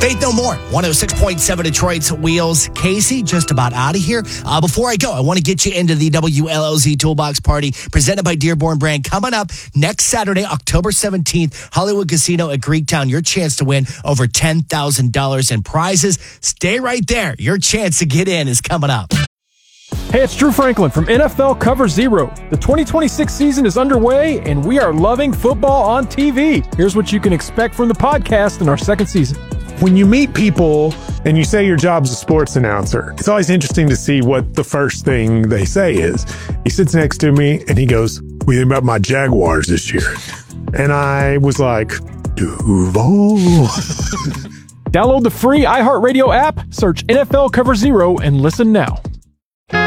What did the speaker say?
Faith No More, 106.7 Detroit's Wheels. Casey, just about out of here. Before I go, I want to get you into the WLOZ Toolbox Party presented by Dearborn Brand. Coming up next Saturday, October 17th, Hollywood Casino at Greektown. Your chance to win over $10,000 in prizes. Stay right there. Your chance to get in is coming up. Hey, it's Drew Franklin from NFL Cover Zero. The 2026 season is underway, and we are loving football on TV. Here's what you can expect from the podcast in our second season. When you meet people and you say your job's a sports announcer, it's always interesting to see what the first thing they say is. He sits next to me and he goes, "What do you think about my Jaguars this year?" And I was like, Duval. Download the free iHeartRadio app, search NFL Cover Zero, and listen now.